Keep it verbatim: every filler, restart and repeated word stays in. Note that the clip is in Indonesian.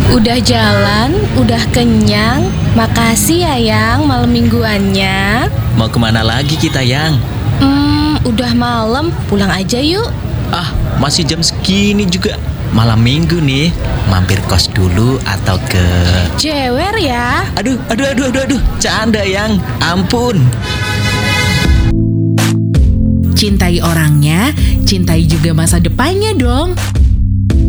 Udah jalan, udah kenyang. Makasih ya Yang malam mingguannya. Mau kemana lagi kita, Yang? Hmm, udah malam, pulang aja yuk. Ah, masih jam segini juga. Malam minggu nih. Mampir kos dulu atau ke... Jewer ya. Aduh, aduh, aduh, aduh, aduh. Canda, Yang. Ampun. Cintai orangnya, cintai juga masa depannya dong.